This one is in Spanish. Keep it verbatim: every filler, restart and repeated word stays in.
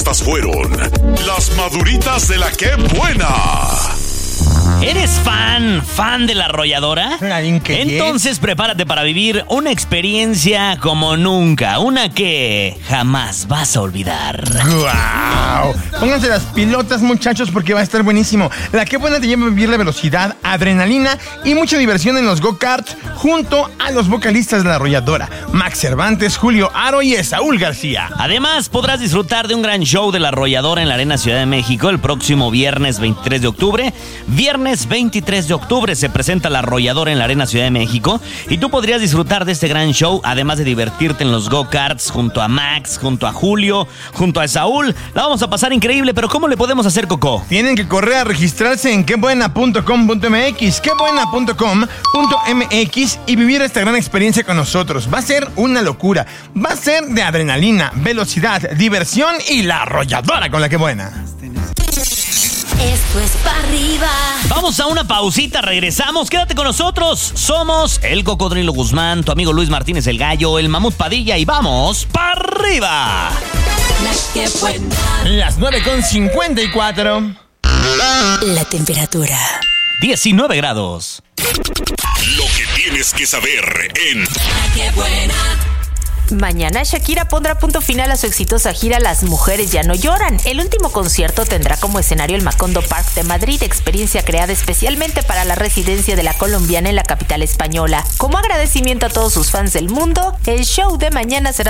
Estas fueron las maduritas de la que buena. ¿Eres fan, fan de La Arrolladora? Entonces prepárate para vivir una experiencia como nunca, una que jamás vas a olvidar. ¡Guau! Pónganse las pilotas, muchachos, porque va a estar buenísimo. La que buena te lleva a vivir la velocidad, adrenalina y mucha diversión en los go-karts junto a los vocalistas de La Arrolladora, Max Cervantes, Julio Aro y Esaúl García. Además, podrás disfrutar de un gran show de La Arrolladora en la Arena Ciudad de México el próximo viernes veintitrés de octubre. Viernes veintitrés de octubre se presenta La Arrolladora en la Arena Ciudad de México y tú podrías disfrutar de este gran show, además de divertirte en los go-karts junto a Max, junto a Julio, junto a Saúl. La vamos a pasar increíble, pero ¿cómo le podemos hacer, Coco? Tienen que correr a registrarse en quebuena punto com punto m x, quebuena punto com punto m x y vivir esta gran experiencia con nosotros. Va a ser una locura. Va a ser de adrenalina, velocidad, diversión y La Arrolladora con La que buena. Esto es pa' arriba. Vamos a una pausita, regresamos. Quédate con nosotros. Somos el Cocodrilo Guzmán, tu amigo Luis Martínez el Gallo, el Mamut Padilla y vamos pa' arriba. La que buena. Las nueve con cincuenta y cuatro. La temperatura. diecinueve grados. Lo que tienes que saber en La que buena. Mañana Shakira pondrá punto final a su exitosa gira Las Mujeres Ya No Lloran. El último concierto tendrá como escenario el Macondo Park de Madrid, experiencia creada especialmente para la residencia de la colombiana en la capital española. Como agradecimiento a todos sus fans del mundo, el show de mañana será